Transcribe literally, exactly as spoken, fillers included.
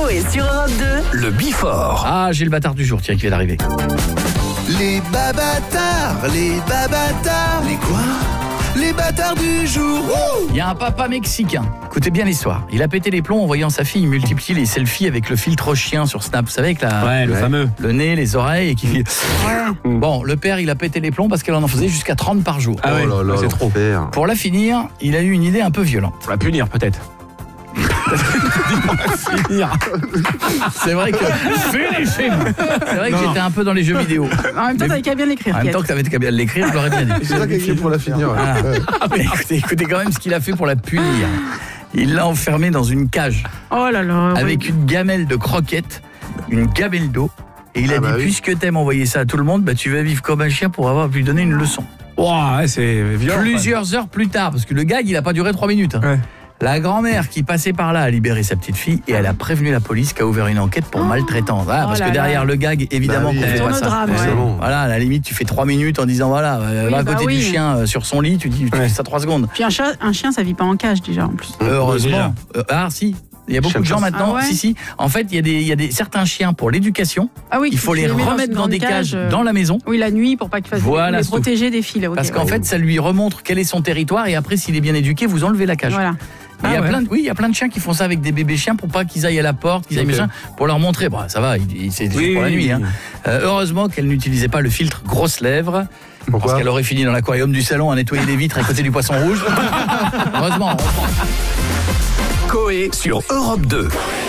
Coé sur Europe deux. Le Bifort. Ah, j'ai le bâtard du jour, tiens, qui vient d'arriver. Les babatards, les babatards. Les quoi? Les bâtards du jour. Il y a un papa mexicain. Écoutez bien l'histoire. Il a pété les plombs en voyant sa fille multiplier les selfies avec le filtre chien sur Snap. Vous savez, avec la, Ouais, le ouais, fameux. le nez, les oreilles et qui fait... Bon, le père, il a pété les plombs parce qu'elle en faisait jusqu'à trente par jour. Ah ouais, Oh là là, c'est trop. l'enfer. Pour la finir, il a eu une idée un peu violente. Pour la punir, peut-être. C'est vrai que... Finish him. C'est vrai que Non, j'étais un peu dans les jeux vidéo. En même temps, Mais- t'avais qu'à bien l'écrire. En même Piet. temps que t'avais qu'à bien l'écrire, je l'aurais bien dit. C'est ça qui a écrit pour la finir. ouais. Ah. Ouais. Mais écoutez, écoutez quand même ce qu'il a fait pour la punir. Il l'a enfermée dans une cage Oh là là. avec ouais. une gamelle de croquettes, une gamelle d'eau. Et il a Ah dit, bah oui. puisque t'aimes envoyer ça à tout le monde, bah tu vas vivre comme un chien pour avoir pu lui donner une leçon. Wow, ouais, c'est violent. Plusieurs heures plus tard, parce que le gag, il a pas duré trois minutes. hein. Ouais. La grand-mère qui passait par là a libéré sa petite fille et elle a prévenu la police qui a ouvert une enquête pour maltraitance. Ah, Oh parce là que derrière là. le gag, évidemment, Bah oui, qu'on fait tourne pas au ça. drame, ouais. Bon, voilà, à la limite, tu fais trois minutes en disant voilà, euh, Oui, va à bah côté oui. du chien euh, sur son lit, tu dis tu Ouais. fais ça trois secondes. Puis un, chat, un chien, ça vit pas en cage déjà en plus. Heureusement. Euh, ah si, il y a beaucoup Chien de de gens chasse. maintenant. Ah ouais Si si. En fait, il y a des il y a des certains chiens pour l'éducation. Ah oui, Il faut tu les mets remettre dans une des cage, cages euh, dans la maison. Oui, la nuit pour pas qu'il fasse Voilà, les c'est protéger des fils. ok, Parce qu'en ouais. fait, ça lui remontre quel est son territoire et après, s'il est bien éduqué, vous enlevez la cage. Voilà. Mais il y a Ah ouais. plein de, oui, il y a plein de chiens qui font ça avec des bébés chiens pour pas qu'ils aillent à la porte, qu'ils aillent Ok. machin, pour leur montrer. Bon, ça va, il, il- c'est juste Oui, pour la oui, nuit. oui. Hein. Euh, heureusement qu'elle n'utilisait pas le filtre grosses lèvres. Pourquoi? Parce qu'elle aurait fini dans l'aquarium du salon à nettoyer les vitres à côté du poisson rouge. heureusement, heureusement. Coé sur Europe deux.